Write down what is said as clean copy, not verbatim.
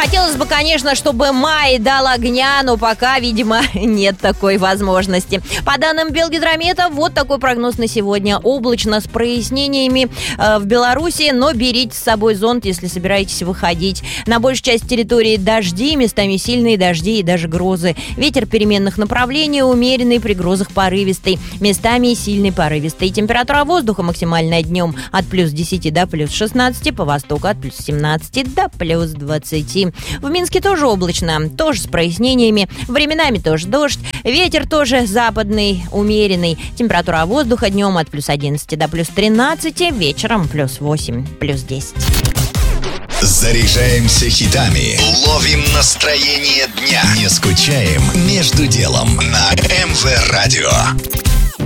Хотелось бы, конечно, чтобы май дал огня, но пока, видимо, нет такой возможности. По данным Белгидромета, вот такой прогноз на сегодня. Облачно с прояснениями в Беларуси, но берите с собой зонт, если собираетесь выходить. На большей части территории дожди, местами сильные дожди и даже грозы. Ветер переменных направлений, умеренный, при грозах порывистый. Местами сильный порывистый. Температура воздуха максимальная днем от плюс 10 до плюс 16, по востоку от плюс 17 до плюс 20. В Минске тоже облачно, тоже с прояснениями. Временами тоже дождь. Ветер тоже западный, умеренный. Температура воздуха днем от плюс 11 до плюс 13, вечером плюс 8, плюс 10. Заряжаемся хитами, ловим настроение дня, не скучаем между делом на МВ Радио.